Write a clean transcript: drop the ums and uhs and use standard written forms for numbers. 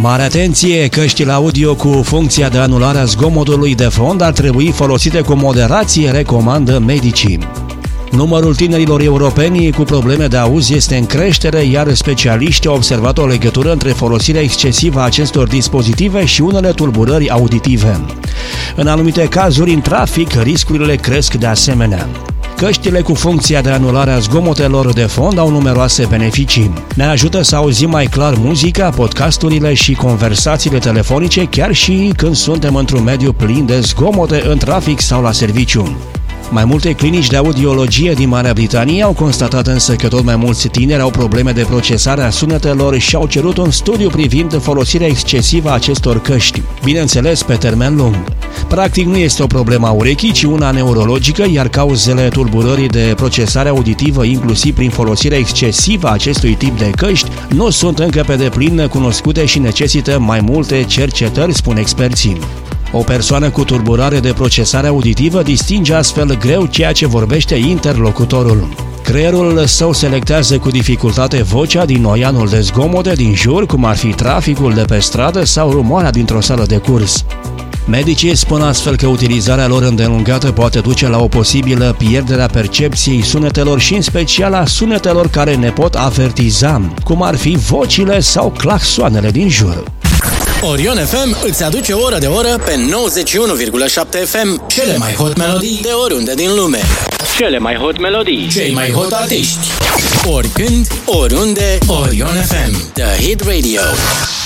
Mare atenție! Căștile audio cu funcția de anulare a zgomotului de fond ar trebui folosite cu moderație, recomandă medicii. Numărul tinerilor europeni cu probleme de auz este în creștere, iar specialiștii au observat o legătură între folosirea excesivă a acestor dispozitive și unele tulburări auditive. În anumite cazuri, în trafic, riscurile cresc de asemenea. Căștile cu funcția de anulare a zgomotelor de fond au numeroase beneficii. Ne ajută să auzim mai clar muzica, podcasturile și conversațiile telefonice, chiar și când suntem într-un mediu plin de zgomote în trafic sau la serviciu. Mai multe clinici de audiologie din Marea Britanie au constatat însă că tot mai mulți tineri au probleme de procesare a sunetelor și au cerut un studiu privind folosirea excesivă a acestor căști, bineînțeles pe termen lung. Practic nu este o problemă a urechii, ci una neurologică, iar cauzele tulburării de procesare auditivă, inclusiv prin folosirea excesivă a acestui tip de căști, nu sunt încă pe deplin cunoscute și necesită mai multe cercetări, spun experții. O persoană cu tulburare de procesare auditivă distinge astfel greu ceea ce vorbește interlocutorul. Creierul său selectează cu dificultate vocea din oianul de zgomote din jur, cum ar fi traficul de pe stradă sau rumoarea dintr-o sală de curs. Medicii spun astfel că utilizarea lor îndelungată poate duce la o posibilă pierdere a percepției sunetelor și în special a sunetelor care ne pot avertiza, cum ar fi vocile sau claxoanele din jur. Orion FM îți aduce oră de oră pe 91,7 FM cele mai hot melodii de oriunde din lume. Cele mai hot melodii, cei mai hot artiști. Oricând, oriunde, Orion FM, The Hit Radio.